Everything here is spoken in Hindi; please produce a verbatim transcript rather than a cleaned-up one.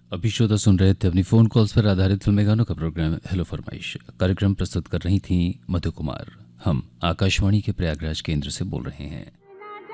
अभी श्रोता सुन रहे थे अपनी फ़ोन कॉल्स पर आधारित फिल्मी गानों का प्रोग्राम हेलो फरमाइश। कार्यक्रम प्रस्तुत कर रही थी मधु कुमार। हम आकाशवाणी के प्रयागराज केंद्र से बोल रहे हैं।